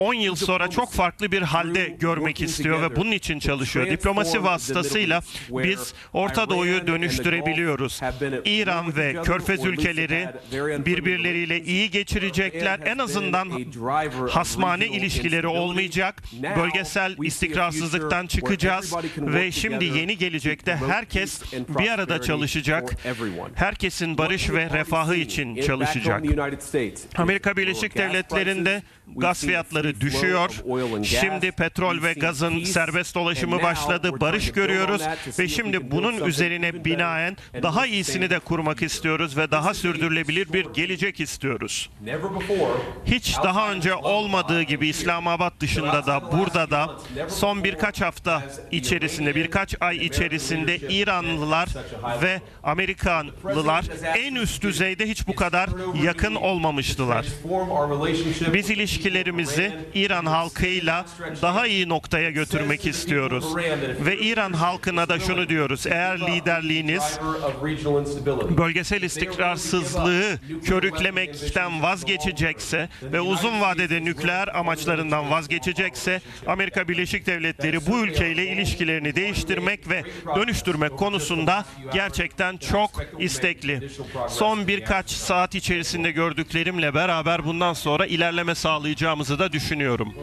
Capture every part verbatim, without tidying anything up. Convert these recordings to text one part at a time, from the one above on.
on yıl sonra çok farklı bir halde görmek istiyor ve bunun için çalışıyor. Diplomasi vasıtasıyla biz Orta Doğu'yu dönüştürebiliyoruz. İran ve Körfez ülkeleri birbirleriyle iyi geçirecekler. En azından hasmane ilişkileri olmayacak. Bölgesel istikrarsızlıktan çıkacağız ve şimdi yeni gelecekte herkes bir arada çalışacak. Herkesin barış ve refahı için çalışacak. Amerika Birleşik Devletleri'nde gaz fiyatları düşüyor. Şimdi petrol ve gazın serbest dolaşımı başladı. Barış görüyoruz ve şimdi bunun üzerine binaen daha iyisini de kurmak istiyoruz ve daha sürdürülebilir bir gelecek istiyoruz. Hiç daha önce olmadığı gibi İslamabad dışında da burada da son birkaç hafta içerisinde, birkaç ay içerisinde İranlılar ve Amerikalılar en üst düzeyde hiç bu kadar yakın olmamıştılar. Biz ilişkilerimizi İran halkıyla daha iyi noktaya götürmek istiyoruz. Ve İran halkına da şunu diyoruz: eğer liderliğiniz bölgesel istikrarsızlığı körüklemekten vazgeçecekse ve uzun vadede nükleer amaçlarından vazgeçecekse, Amerika Birleşik Devletleri bu ülkeyle ilişkilerini değiştirmek ve dönüştürmek konusunda gerçekten çok istekli. Son birkaç saat içerisinde gördüklerimle beraber bundan sonra ilerleme sağlayacağımızı da düşünüyorum.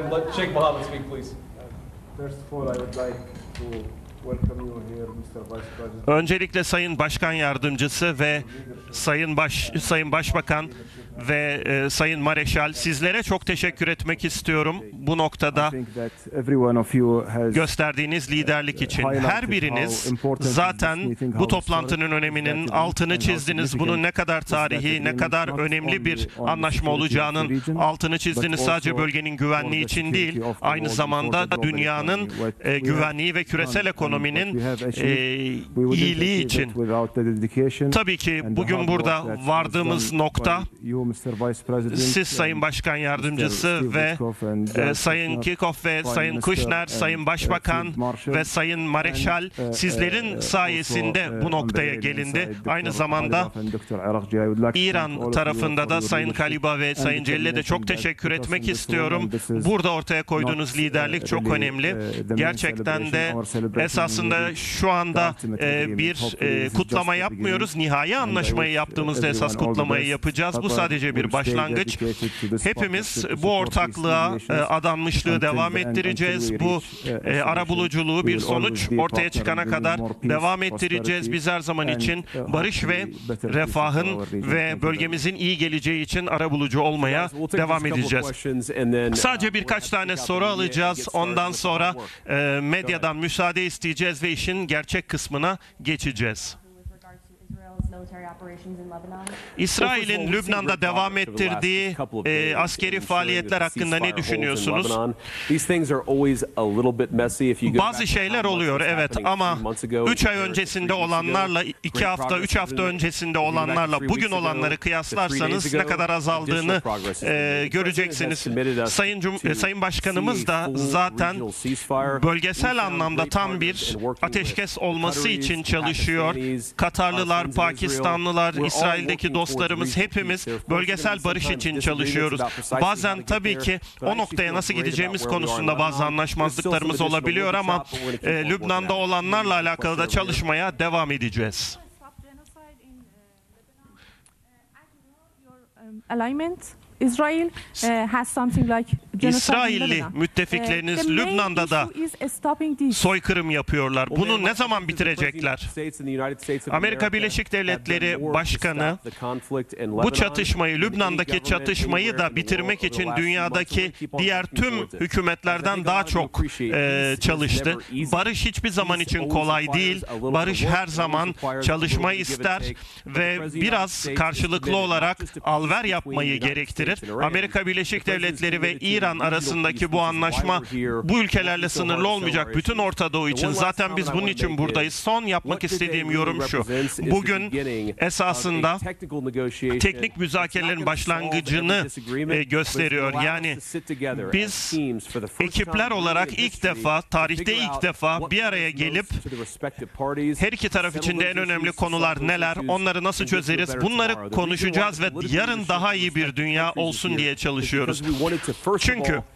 Öncelikle Sayın Başkan Yardımcısı ve Sayın Baş Sayın Başbakan ve e, Sayın Mareşal, sizlere çok teşekkür etmek istiyorum bu noktada gösterdiğiniz liderlik için. Her biriniz zaten bu toplantının öneminin altını çizdiniz. Bunun ne kadar tarihi, ne kadar önemli bir anlaşma olacağının altını çizdiniz. Sadece bölgenin güvenliği için değil, aynı zamanda dünyanın e, güvenliği ve küresel ekonominin e, iyiliği için. Tabii ki bugün burada vardığımız nokta, siz Sayın Başkan Yardımcısı ve e, Sayın Kirchhoff ve Sayın Kushner, Sayın Başbakan ve Sayın Mareşal, sizlerin sayesinde bu noktaya gelindi. Aynı zamanda İran tarafında da Sayın Kaliba ve Sayın Celil'e de çok teşekkür etmek istiyorum. Burada ortaya koyduğunuz liderlik çok önemli. Gerçekten de esasında şu anda e, bir e, kutlama yapmıyoruz. Nihai anlaşmayı yaptığımızda esas kutlamayı yapacağız. Bu sadece bir başlangıç. Hepimiz bu ortaklığa e, adanmışlığı devam ettireceğiz. Bu e, arabuluculuğu bir sonuç ortaya çıkana kadar devam ettireceğiz. Biz her zaman için barış ve refahın ve bölgemizin iyi geleceği için arabulucu olmaya devam edeceğiz. Sadece birkaç tane soru alacağız. Ondan sonra e, medyadan müsaade isteyeceğiz ve işin gerçek kısmına geçeceğiz. İsrail'in Lübnan'da devam ettirdiği e, askeri faaliyetler hakkında ne düşünüyorsunuz? Bazı şeyler oluyor, evet, ama üç ay öncesinde olanlarla, iki hafta, üç hafta öncesinde olanlarla bugün olanları kıyaslarsanız ne kadar azaldığını e, göreceksiniz. Sayın, Cum Sayın Başkanımız da zaten bölgesel anlamda tam bir ateşkes olması için çalışıyor. Katarlılar, Pakistanlılar, İsrail'deki dostlarımız, hepimiz bölgesel barış için çalışıyoruz. Bazen tabii ki o noktaya nasıl gideceğimiz konusunda bazı anlaşmazlıklarımız olabiliyor ama e, Lübnan'da olanlarla alakalı da çalışmaya devam edeceğiz. İsrail İsrailli müttefikleriniz Lübnan'da da soykırım yapıyorlar. Bunu ne zaman bitirecekler? Amerika Birleşik Devletleri Başkanı bu çatışmayı, Lübnan'daki çatışmayı da bitirmek için dünyadaki diğer tüm hükümetlerden daha çok e, çalıştı. Barış hiçbir zaman için kolay değil. Barış her zaman çalışma ister ve biraz karşılıklı olarak alver yapmayı gerektirir. Amerika Birleşik Devletleri ve İran arasındaki bu anlaşma bu ülkelerle sınırlı olmayacak. Bütün Orta Doğu için. Zaten biz bunun için buradayız. Son yapmak istediğim yorum şu: bugün esasında teknik müzakerelerin başlangıcını e, gösteriyor. Yani biz ekipler olarak ilk defa, tarihte ilk defa bir araya gelip her iki taraf için de en önemli konular neler, onları nasıl çözeriz, bunları konuşacağız ve yarın daha iyi bir dünya olsun diye çalışıyoruz. Çünkü